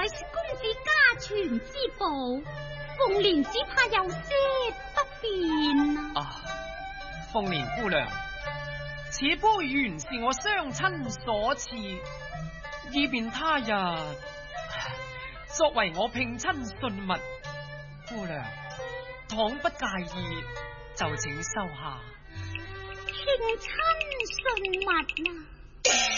乃是公子家傳之寶，鳳蓮只怕有些不便啊。 鳳蓮姑娘，此杯原是我雙親所賜，以便他日作為我聘親信物。姑娘倘不介意，就請收下。 聘親信物啊！